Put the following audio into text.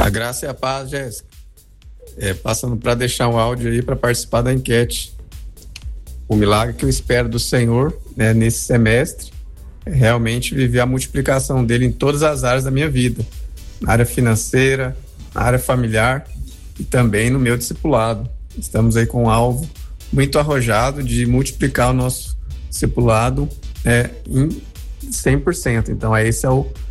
A graça e a paz, Jéssica. Passando para deixar um áudio aí para participar da enquete. O milagre que eu espero do Senhor, né, nesse semestre é realmente viver a multiplicação dele em todas as áreas da minha vida. Na área financeira, na área familiar e também no meu discipulado. Estamos aí com um alvo muito arrojado de multiplicar o nosso discipulado em 100%. Então, esse é o